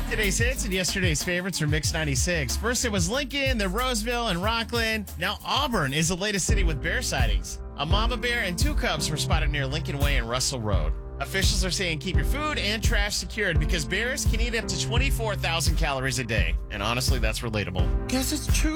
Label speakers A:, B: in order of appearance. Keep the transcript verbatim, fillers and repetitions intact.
A: Today's hits and yesterday's favorites from Mix ninety-six. First, it was Lincoln, then Roseville, and Rockland. Now, Auburn is the latest city with bear sightings. A mama bear and two cubs were spotted near Lincoln Way and Russell Road. Officials are saying keep your food and trash secured because bears can eat up to twenty-four thousand calories a day. And honestly, that's relatable.
B: Guess it's true.